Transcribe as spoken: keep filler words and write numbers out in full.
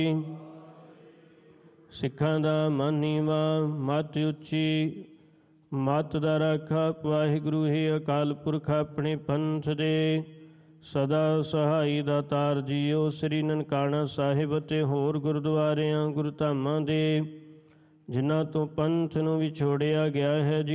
ਸਿੱਖਾਂ ਦਾ ਮਨ ਨੀਵਾ ਮਤ ਉੱਚੀ, ਮਤ ਦਾ ਰਾਖਾ ਵਾਹਿਗੁਰੂ ਹੀ ਅਕਾਲ ਪੁਰਖ ਆਪਣੇ ਪੰਥ ਦੇ ਸਦਾ ਸਹਾਈ ਦਾਤਾਰ ਜੀਓ। ਸ੍ਰੀ ਨਨਕਾਣਾ ਸਾਹਿਬ ਅਤੇ ਹੋਰ ਗੁਰਦੁਆਰਿਆਂ ਗੁਰਧਾਮਾਂ ਦੇ ਜਿਨ੍ਹਾਂ ਤੋਂ ਪੰਥ ਨੂੰ ਵਿਛੋੜਿਆ ਗਿਆ ਹੈ ਜੀ